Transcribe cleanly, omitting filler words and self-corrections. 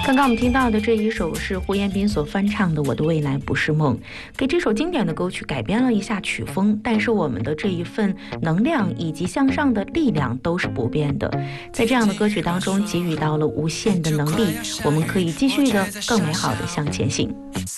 刚刚我们听到的这一首是胡彦斌所翻唱的《我的未来不是梦》，给这首经典的歌曲改编了一下曲风，但是我们的这一份能量以及向上的力量都是不变的。在这样的歌曲当中给予到了无限的能力，我们可以继续的更美好的向前行。